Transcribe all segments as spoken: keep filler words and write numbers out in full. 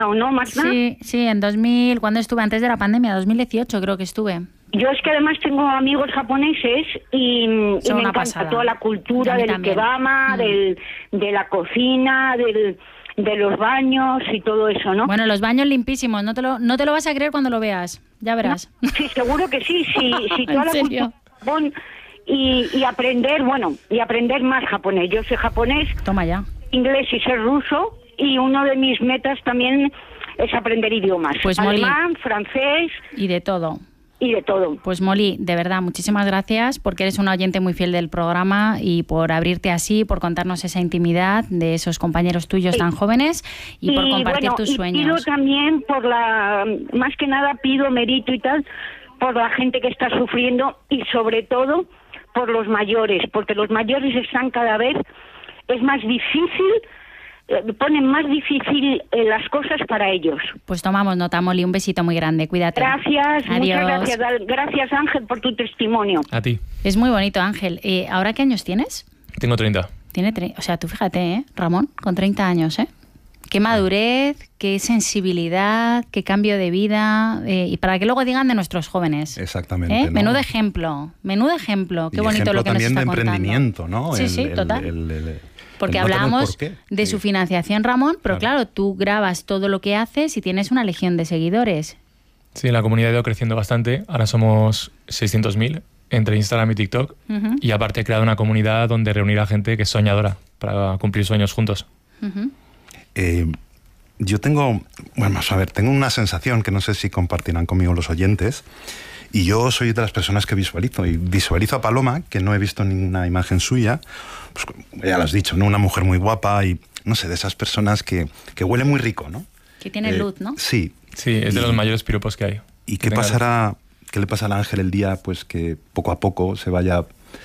¿O no, Magda? Sí, sí, en dos mil, ¿cuándo estuve? Antes de la pandemia, dos mil dieciocho creo que estuve. Yo es que además tengo amigos japoneses y, y me una encanta pasada. toda la cultura del también. kebama, Mm. del, de la cocina, del, de los baños y todo eso, ¿no? Bueno, los baños limpísimos, no te lo, no te lo vas a creer cuando lo veas, ya verás. No, sí, seguro que sí, sí, sí toda ¿En la serio? cultura y, y aprender, bueno, y aprender más japonés. Yo sé japonés, Toma ya. inglés y sé ruso, y uno de mis metas también es aprender idiomas. Pues, Molly, alemán, francés y de todo. y de todo. Pues Molly, de verdad, muchísimas gracias porque eres una oyente muy fiel del programa y por abrirte así, por contarnos esa intimidad de esos compañeros tuyos Sí. tan jóvenes y, por compartir bueno, tus y sueños. pido también por la, más que nada pido mérito y tal, por la gente que está sufriendo y sobre todo por los mayores, porque los mayores están cada vez, es más difícil, eh, ponen más difícil eh, las cosas para ellos. Pues tomamos nota, Molly, un besito muy grande, cuídate. Gracias, Adiós. muchas gracias, Dal- gracias Ángel por tu testimonio. A ti. Es muy bonito, Ángel. Eh, ¿Ahora qué años tienes? Tengo treinta. Tiene tre- o sea, tú fíjate, ¿eh? Ramón, con treinta años, ¿eh? Qué madurez, qué sensibilidad, qué cambio de vida, eh, y para que luego digan de nuestros jóvenes. Exactamente. ¿Eh? ¿no? Menudo ejemplo, menudo ejemplo, qué Y bonito ejemplo lo que nos también está de contando. emprendimiento, ¿no? Sí, El- sí, el- total. el- el- el- Porque el no tener hablábamos por qué. de Sí. su financiación, Ramón, pero Claro. claro, tú grabas todo lo que haces y tienes una legión de seguidores. Sí, la comunidad ha ido creciendo bastante. Ahora somos seiscientos mil entre Instagram y TikTok. Ujú, Y aparte he creado una comunidad donde reunir a gente que es soñadora para cumplir sueños juntos. ujú. Eh, yo tengo, bueno, vamos a ver, tengo una sensación que no sé si compartirán conmigo los oyentes, y yo soy de las personas que visualizo, y visualizo a Paloma, que no he visto ninguna imagen suya, pues ya lo has dicho, ¿no? Una mujer muy guapa y, no sé, de esas personas que, que huele muy rico, ¿no? Que tiene Eh, luz, ¿no? Sí. Sí, es de Y- los mayores piropos que hay. ¿Y Que qué tenga pasará, qué le pasa al Ángel el día pues que poco a poco se vaya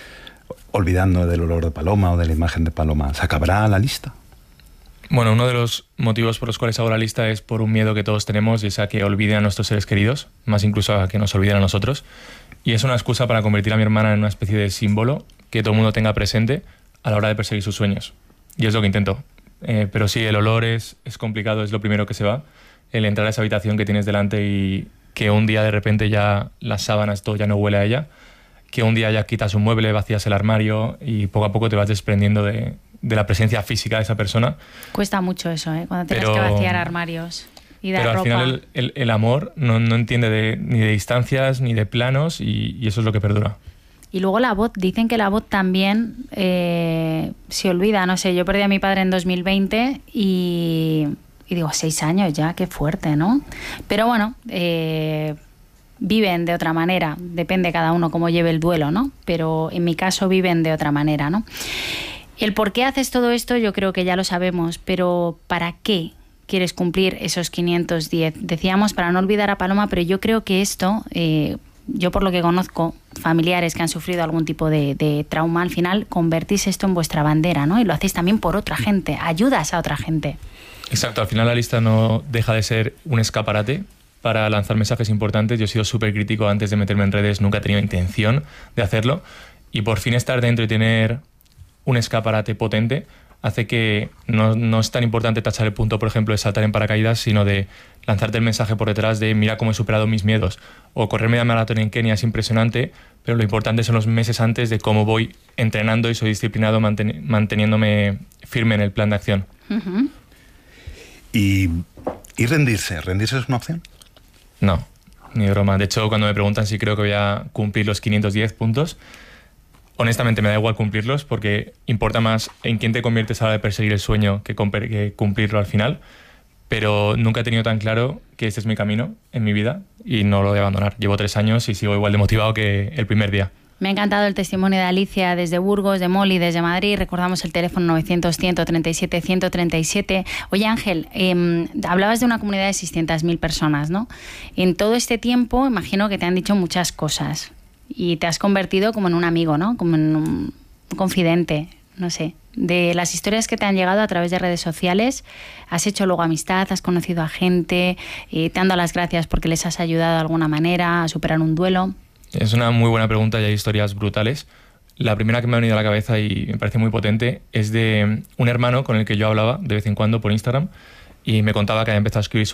olvidando del olor de Paloma o de la imagen de Paloma? ¿Se acabará la lista? Bueno, uno de los motivos por los cuales hago la lista es por un miedo que todos tenemos, y es a que olviden a nuestros seres queridos, más incluso a que nos olviden a nosotros. Y es una excusa para convertir a mi hermana en una especie de símbolo que todo el mundo tenga presente a la hora de perseguir sus sueños. Y es lo que intento. Eh, pero sí, el olor es, es complicado, es lo primero que se va. El entrar a esa habitación que tienes delante y que un día de repente ya las sábanas, todo ya no huele a ella. Que un día ya quitas un mueble, vacías el armario y poco a poco te vas desprendiendo de, de la presencia física de esa persona. Cuesta mucho eso, ¿eh? Cuando tienes Pero- que vaciar armarios y dar Pero al ropa. final el, el- el amor no, no entiende de- ni de distancias ni de planos, y, y eso es lo que perdura. Y luego la voz, dicen que la voz también eh, se olvida, no sé, yo perdí a mi padre en dos mil veinte y, y digo, seis años ya, qué fuerte, ¿no? Pero bueno, eh, viven de otra manera, depende cada uno cómo lleve el duelo, ¿no? Pero en mi caso viven de otra manera, ¿no? El por qué haces todo esto yo creo que ya lo sabemos, pero ¿para qué quieres cumplir esos quinientos diez? Decíamos para no olvidar a Paloma, pero yo creo que esto, eh, yo por lo que conozco, familiares que han sufrido algún tipo de, de trauma, al final convertís esto en vuestra bandera, ¿no? Y lo hacéis también por otra gente, ayudas a otra gente. Exacto, al final la lista no deja de ser un escaparate para lanzar mensajes importantes. Yo he sido súper crítico antes de meterme en redes, nunca he tenido intención de hacerlo, y por fin estar dentro y tener un escaparate potente hace que no, no es tan importante tachar el punto, por ejemplo, de saltar en paracaídas, sino de lanzarte el mensaje por detrás de mira cómo he superado mis miedos. O correr media maratón en Kenia es impresionante, pero lo importante son los meses antes de cómo voy entrenando y soy disciplinado manten- manteniéndome firme en el plan de acción. Uh-huh. Y, y rendirse, ¿rendirse es una opción? No, ni broma. De hecho, cuando me preguntan si creo que voy a cumplir los quinientos diez puntos, honestamente me da igual cumplirlos, porque importa más en quién te conviertes a la hora de perseguir el sueño que, comper- que cumplirlo al final. Pero nunca he tenido tan claro que este es mi camino en mi vida y no lo voy a abandonar. Llevo tres años y sigo igual de motivado que el primer día. Me ha encantado el testimonio de Alicia desde Burgos, de Molly desde Madrid. Recordamos el teléfono novecientos, ciento treinta y siete, ciento treinta y siete. Oye, Ángel, eh, hablabas de una comunidad de seiscientas mil personas, ¿no? En todo este tiempo, imagino que te han dicho muchas cosas y te has convertido como en un amigo, ¿no? Como en un confidente, no sé. De las historias que te han llegado a través de redes sociales, has hecho luego amistad, has conocido a gente, eh, te han dado las gracias porque les has ayudado de alguna manera a superar un duelo. Es una muy buena pregunta y hay historias brutales. La primera que me ha venido a la cabeza y me parece muy potente es de un hermano con el que yo hablaba de vez en cuando por Instagram y me contaba que había empezado a escribir su